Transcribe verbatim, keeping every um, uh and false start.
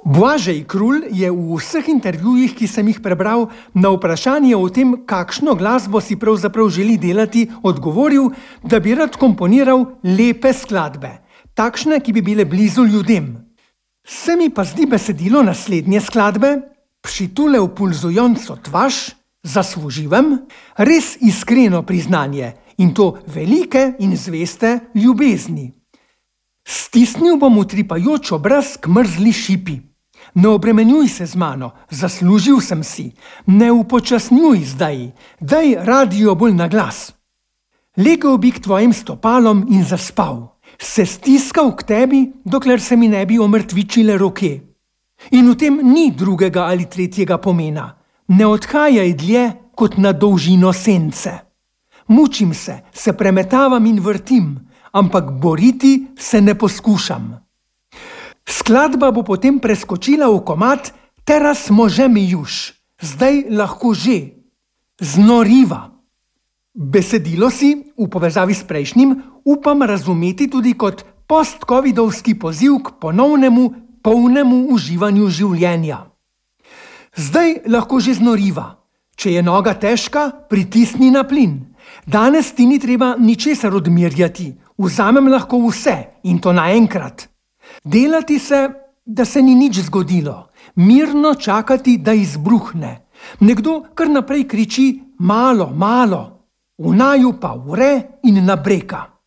Blažej Krulj je v vseh intervjujih, ki sem jih prebral, na vprašanje o tem, kakšno glasbo si pravzaprav želi delati, odgovoril, da bi rad komponiral lepe skladbe, takšne, ki bi bile blizu ljudem. Se mi pa zdi besedilo naslednje skladbe, Přitule v pulzujonco tvaš, zasluživem, res iskreno priznanje in to velike in zveste ljubezni. Stisnil bom utripajoč obraz k mrzli šipi. Ne obremenjuj se z mano, zaslužil sem si. Ne upočasnjuj zdaj, daj radio bolj na glas. Legel bi k tvojim stopalom in zaspal. Se stiskal k tebi, dokler se mi ne bi omrtvičile roke. In v tem ni drugega ali tretjega pomena. Ne odhajaj dlje kot na dolžino sence. Mučim se, se premetavam in vrtim, ampak boriti se ne poskušam. Skladba bo potem preskočila v komad Teraz možemy już, zdaj lahko že, znoriva. Besedilo si, v povezavi s prejšnjim, upam razumeti tudi kot post-covidovski poziv k ponovnemu, polnemu uživanju življenja. Zdaj lahko že znoriva. Če je noga težka, pritisni na plin. Danes ti ni treba ničesar odmirjati, vzamem lahko vse in to naenkrat. Delati se, da se ni nič zgodilo, mirno čakati, da izbruhne. Nekdo kar naprej kriči malo, malo, v naju pa vre in nabreka.